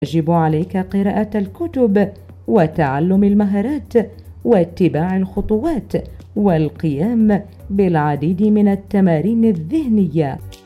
يجب عليك قراءة الكتب وتعلم المهارات واتباع الخطوات والقيام بالعديد من التمارين الذهنية.